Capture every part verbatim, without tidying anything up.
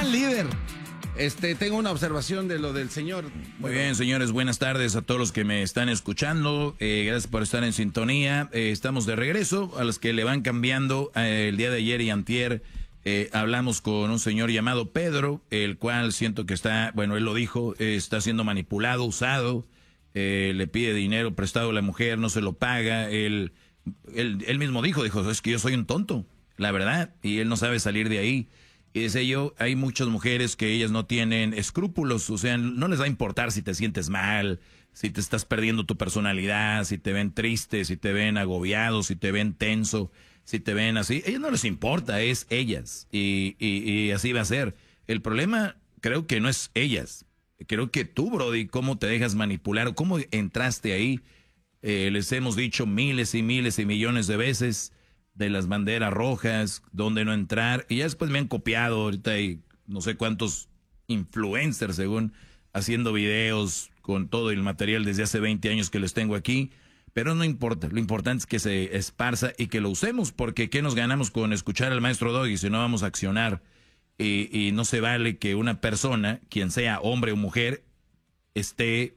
gran líder. Este, tengo una observación de lo del señor. Muy bien, señores, buenas tardes a todos los que me están escuchando. Eh, gracias por estar en sintonía. Eh, estamos de regreso. A los que le van cambiando, eh, el día de ayer y antier eh, hablamos con un señor llamado Pedro, el cual siento que está, bueno, él lo dijo, eh, está siendo manipulado, usado. Eh, le pide dinero prestado a la mujer, no se lo paga. Él, él, él mismo dijo, dijo, es que yo soy un tonto, la verdad, y él no sabe salir de ahí. Y dice yo, hay muchas mujeres que ellas no tienen escrúpulos, o sea, no les va a importar si te sientes mal, si te estás perdiendo tu personalidad, si te ven triste, si te ven agobiado, si te ven tenso, si te ven así. A ellas no les importa, es ellas, y, y, y así va a ser. El problema creo que no es ellas, creo que tú, Brody, cómo te dejas manipular, o cómo entraste ahí. Eh, les hemos dicho miles y miles y millones de veces de las banderas rojas, dónde no entrar, y ya después me han copiado, ahorita hay no sé cuántos influencers según haciendo videos con todo el material desde hace veinte años que les tengo aquí, pero no importa, lo importante es que se esparza y que lo usemos, porque ¿qué nos ganamos con escuchar al maestro Doggy si no vamos a accionar? Y, y no se vale que una persona, quien sea hombre o mujer, esté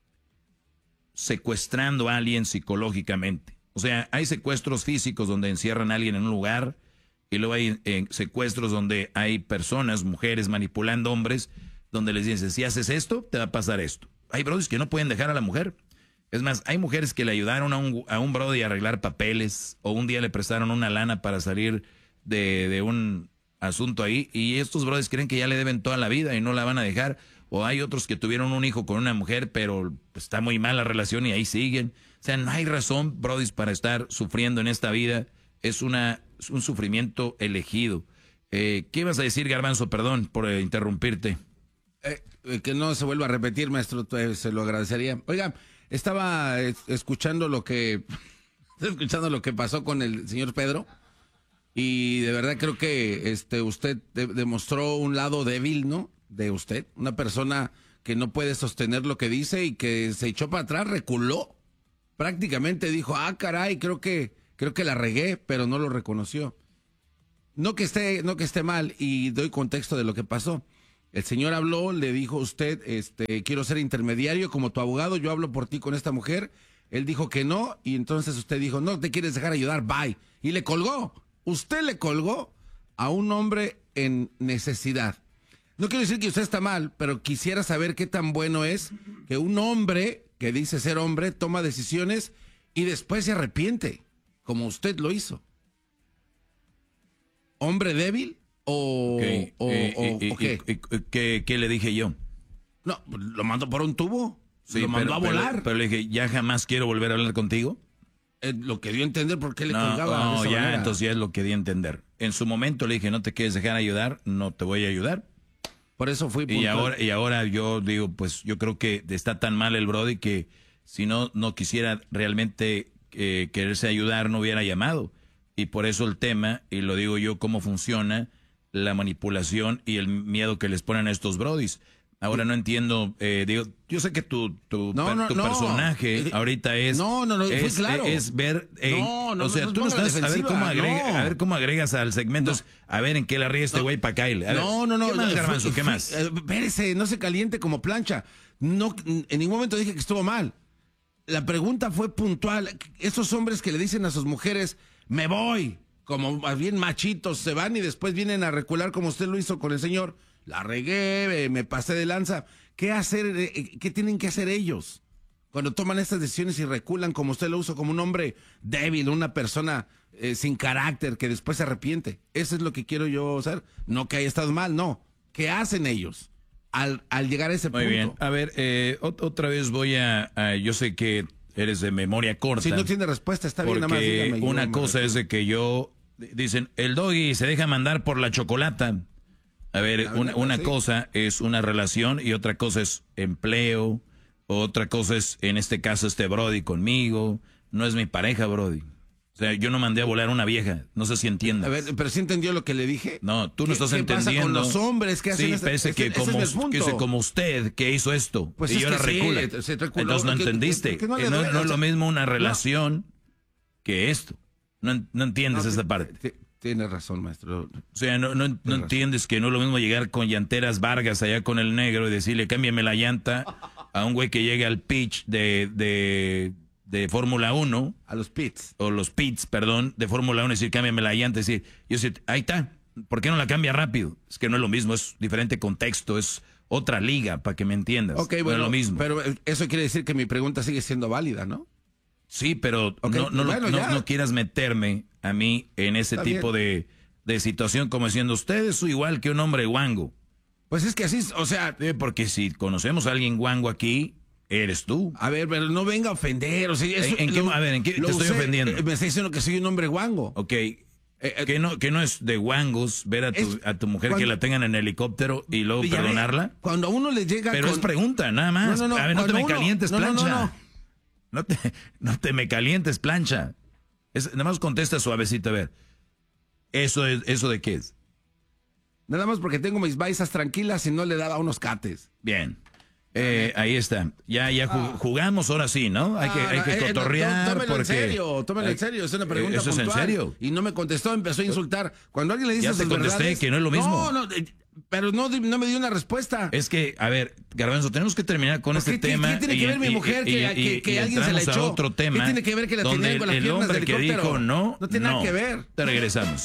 secuestrando a alguien psicológicamente. O sea, hay secuestros físicos donde encierran a alguien en un lugar, y luego hay eh, secuestros donde hay personas, mujeres, manipulando hombres, donde les dicen, si haces esto, te va a pasar esto. Hay brodis que no pueden dejar a la mujer. Es más, hay mujeres que le ayudaron a un, a un brody a arreglar papeles, o un día le prestaron una lana para salir de, de un asunto ahí, y estos brodis creen que ya le deben toda la vida y no la van a dejar. O hay otros que tuvieron un hijo con una mujer, pero está muy mal la relación y ahí siguen. O sea, no hay razón, brodis, para estar sufriendo en esta vida. Es una es un sufrimiento elegido. Eh, ¿Qué ibas a decir, Garbanzo? Perdón por eh, interrumpirte. Eh, eh, que no se vuelva a repetir, maestro, eh, se lo agradecería. Oiga, estaba eh, escuchando lo que escuchando lo que pasó con el señor Pedro, y de verdad creo que este usted de, demostró un lado débil, ¿no? De usted, una persona que no puede sostener lo que dice y que se echó para atrás, reculó. Prácticamente dijo, ah, caray, creo que, creo que la regué, pero no lo reconoció. No que esté, no que esté mal, y doy contexto de lo que pasó. El señor habló, le dijo a usted, este, quiero ser intermediario como tu abogado, yo hablo por ti con esta mujer. Él dijo que no, y entonces usted dijo, no te quieres dejar ayudar, bye. Y le colgó. Usted le colgó a un hombre en necesidad. No quiero decir que usted está mal, pero quisiera saber qué tan bueno es que un hombre que dice ser hombre toma decisiones y después se arrepiente, como usted lo hizo. ¿Hombre débil o, Okay. o, eh, o, eh, o qué? eh, eh, ¿qué? ¿Qué le dije yo? No, lo mandó por un tubo, Sí, lo mandó pero, a volar. Pero, pero le dije, ¿ya jamás quiero volver a hablar contigo? Eh, lo que dio a entender por qué le No, colgaba no, de esa ya, manera. entonces ya es lo que di a entender. En su momento le dije, no te quieres dejar ayudar, no te voy a ayudar. Por eso fui puntual. Y ahora, y ahora yo digo, pues yo creo que está tan mal el Brody que si no, no quisiera realmente eh, quererse ayudar, no hubiera llamado. Y por eso el tema, y lo digo yo, cómo funciona la manipulación y el miedo que les ponen a estos Brodis. Ahora no entiendo, eh, digo, yo sé que tu, tu, No, per, no, tu no. personaje Eh, ahorita es, no, no, no, fue es, claro. es ver, eh, No, no, o sea, no, tú no no ponga la estás, a ver defensiva, cómo agrega, no. a ver cómo agregas al segmento, No. a ver en qué le ríe este No. güey para Kyle. A ver, No, no, no. ¿Qué más, no, Garbanzo? fui- ¿Qué fui- más? eh, Espérese, no se caliente como plancha. No, en ningún momento dije que estuvo mal. La pregunta fue puntual. Esos hombres que le dicen a sus mujeres, me voy, como más bien machitos, se van y después vienen a recular como usted lo hizo con el señor. La regué, eh, me pasé de lanza. ¿Qué hacer? eh, ¿Qué tienen que hacer ellos cuando toman estas decisiones y reculan como usted lo hizo, como un hombre débil, una persona eh, sin carácter que después se arrepiente? Eso es lo que quiero yo saber. No que haya estado mal, no. ¿Qué hacen ellos al, al llegar a ese Muy punto? bien. A ver, eh, ot- otra vez voy a, a... Yo sé que eres de memoria corta. Si no tiene respuesta, está bien, nada más porque dígame. yo una me cosa retiro. es de que yo... Dicen, el Doggy se deja mandar por la chocolata. A ver, La una, verdad, una sí. cosa es una relación y otra cosa es empleo. Otra cosa es, en este caso, este Brody conmigo. No es mi pareja, Brody. O sea, yo no mandé a volar a una vieja. No sé si entiendes. A ver, pero ¿sí entendió lo que le dije? No, tú no ¿Qué- estás qué entendiendo. pasa con los hombres que hacen sí, este- parece este- que ese como, es el punto. que se- como usted que hizo esto. Pues y es ahora que sí, recula. se reculó. Entonces no ¿Qué- entendiste. qué- qué no que le no, duele? no es O sea, lo mismo una no. relación que esto. No, en- no entiendes No, esa te- parte. te- Tienes razón, maestro. O sea, no, no, no entiendes que no es lo mismo llegar con llanteras Vargas allá con el negro y decirle, cámbiame la llanta a un güey que llegue al pitch de, de, de Fórmula uno. A los pits. O los pits, perdón, de Fórmula uno, decir, cámbiame la llanta, decir, yo sé, ahí está, ¿por qué no la cambia rápido? Es que no es lo mismo, es diferente contexto, es otra liga, para que me entiendas. Ok, no bueno, es lo mismo. Pero eso quiere decir que mi pregunta sigue siendo válida, ¿no? Sí, pero okay, no, no, bueno, no, no quieras meterme a mí en ese Está tipo de, de situación como diciendo, ustedes son igual que un hombre guango. Pues es que así, o sea... Eh, porque si conocemos a alguien guango aquí, eres tú. A ver, pero no venga a ofender, o sea... Eso, ¿En, en lo, qué, a ver, ¿en qué te estoy usé, ofendiendo? Me está diciendo que soy un hombre guango. Ok, eh, eh, que, no, que no es de guangos ver a tu, es, a tu mujer cuando, que la tengan en helicóptero y luego perdonarla. Ve, cuando a uno le llega... Pero con... es pregunta, nada más. No, no, no, a ver, no te me uno, calientes, no, plancha. No, no, no. No te, no te me calientes, plancha. Es, nada más contesta suavecito, a ver. ¿Eso, es, ¿Eso de qué es? Nada más porque tengo mis baisas tranquilas y no le daba unos cates. Bien. Eh, ahí está. Ya, ya ah. jugamos, ahora sí, ¿no? Hay que, hay que eh, cotorrear. No, tómelo porque... en serio, tómelo en serio. Es una pregunta ¿Eso puntual. es en serio? Y no me contestó, empezó a insultar. Cuando alguien le dice ya te contesté verdades, que no es lo mismo. No, no, pero no, no me dio una respuesta. Es que, a ver, Garbanzo, tenemos que terminar con este ¿Qué, tema. ¿Qué tiene que ver y, mi mujer y, que, y, que, que y alguien se la echó? A otro tema ¿Qué tiene que ver que la tenía con las el piernas hombre de que helicóptero? dijo no, no tiene no. nada que ver. Te regresamos.